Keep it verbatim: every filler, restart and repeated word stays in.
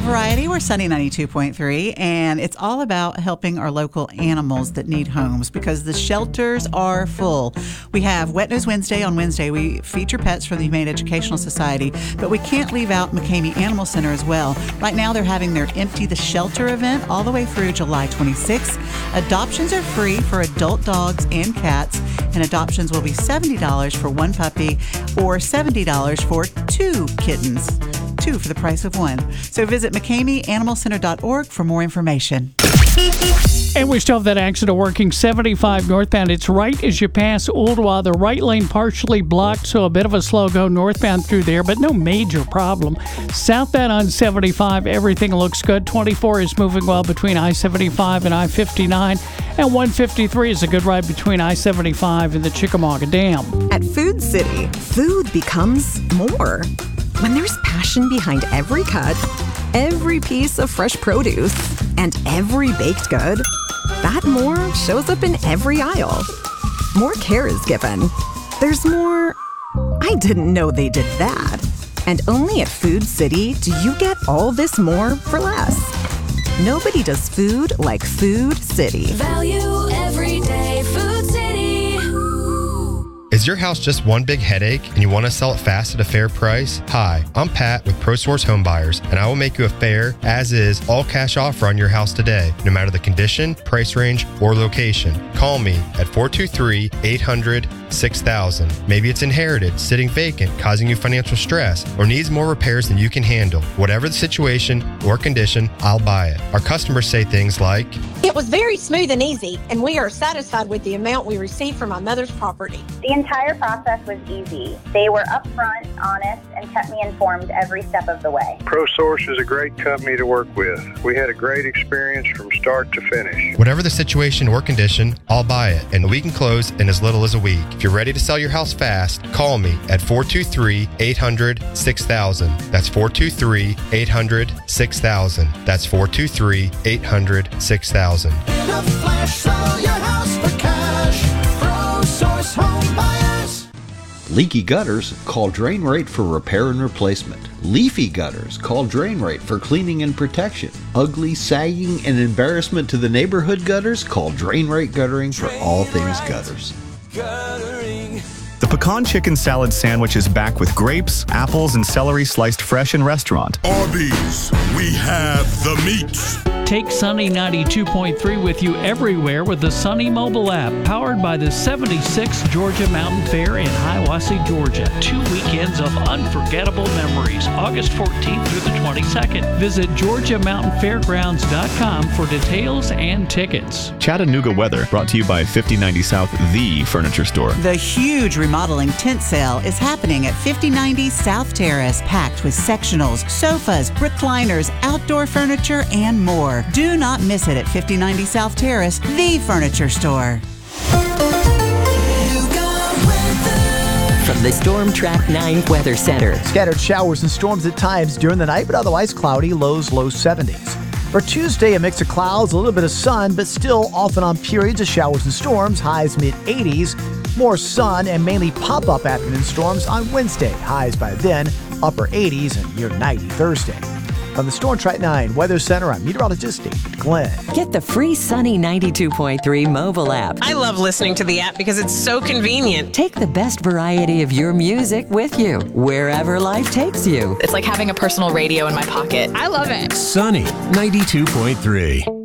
Variety. We're Sunny ninety-two point three, and it's all about helping our local animals that need homes because the shelters are full. We have Wet Nose Wednesday on Wednesday. We feature pets from the Humane Educational Society, but we can't leave out McCamey Animal Center as well. Right now, they're having their Empty the Shelter event all the way through July twenty-sixth. Adoptions are free for adult dogs and cats, and adoptions will be seventy dollars for one puppy or seventy dollars for two kittens. Two for the price of one. So visit McCamey Animal Center dot org for more information. And we still have that accident working seventy-five northbound. It's right as you pass Ooltewah. The right lane partially blocked, so a bit of a slow go northbound through there, but no major problem. Southbound on seventy-five, everything looks good. twenty-four is moving well between I seventy-five and I fifty-nine, and one fifty-three is a good ride between I seventy-five and the Chickamauga Dam. At Food City, food becomes more. When there's passion behind every cut, every piece of fresh produce, and every baked good, that more shows up in every aisle. More care is given. There's more, I didn't know they did that. And only at Food City do you get all this more for less. Nobody does food like Food City. Value every day, Food City. Is your house just one big headache and you want to sell it fast at a fair price? Hi, I'm Pat with ProSource Home Buyers, and I will make you a fair, as-is, all-cash offer on your house today, no matter the condition, price range, or location. Call me at four two three, eight hundred, six thousand. Maybe it's inherited, sitting vacant, causing you financial stress, or needs more repairs than you can handle. Whatever the situation or condition, I'll buy it. Our customers say things like, "It was very smooth and easy, and we are satisfied with the amount we received from my mother's property." The entire process was easy. They were upfront, honest, and kept me informed every step of the way. ProSource is a great company to work with. We had a great experience from start to finish. Whatever the situation or condition, I'll buy it, and we can close in as little as a week. If you're ready to sell your house fast, call me at four two three, eight hundred, six thousand. That's four two three, eight hundred, six thousand. That's four two three, eight hundred, six thousand. In a flash, sell your house for cash. ProSource Home Buyers. Leaky gutters? Call Drain Rate for repair and replacement. Leafy gutters? Call Drain Rate for cleaning and protection. Ugly, sagging, and embarrassment to the neighborhood gutters? Call Drain Rate Guttering for all things gutters. Guttering. The pecan chicken salad sandwich is back with grapes, apples, and celery sliced fresh in restaurant. Arby's, we have the meats. Take Sunny ninety-two point three with you everywhere with the Sunny mobile app, powered by the seventy-sixth Georgia Mountain Fair in Hiawassee, Georgia. Two weekends of unforgettable memories, August fourteenth through the twenty-second. Visit Georgia Mountain Fairgrounds dot com for details and tickets. Chattanooga weather brought to you by fifty ninety South, the furniture store. The huge remodeling tent sale is happening at fifty ninety South Terrace, packed with sectionals, sofas, recliners, outdoor furniture, and more. Do not miss it at fifty ninety South Terrace, the furniture store. From the Storm Track nine Weather Center. Scattered showers and storms at times during the night, but otherwise cloudy, lows low seventies. For Tuesday, a mix of clouds, a little bit of sun, but still off and on periods of showers and storms, highs mid eighties. More sun and mainly pop-up afternoon storms on Wednesday. Highs by then, upper eighties and near ninety Thursday. From the Storm Track nine Weather Center, I'm meteorologist David Glenn. Get the free Sunny ninety-two point three mobile app. I love listening to the app because it's so convenient. Take the best variety of your music with you, wherever life takes you. It's like having a personal radio in my pocket. I love it. Sunny ninety-two point three.